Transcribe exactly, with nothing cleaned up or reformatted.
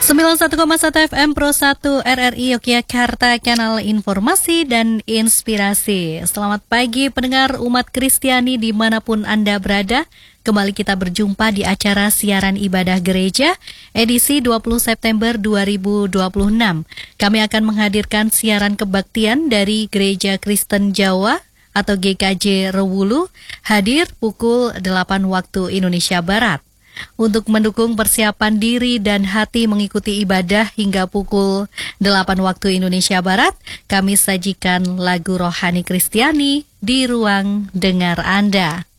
sembilan puluh satu koma satu F M Pro satu R R I Yogyakarta, kanal informasi dan inspirasi. Selamat pagi pendengar umat Kristiani dimanapun Anda berada. Kembali kita berjumpa di acara siaran ibadah gereja edisi dua puluh September dua ribu dua puluh enam. Kami akan menghadirkan siaran kebaktian dari Gereja Kristen Jawa atau G K J Rewulu, hadir pukul delapan waktu Indonesia Barat. Untuk mendukung persiapan diri dan hati mengikuti ibadah hingga pukul delapan waktu Indonesia Barat, kami sajikan lagu rohani Kristiani di ruang dengar Anda.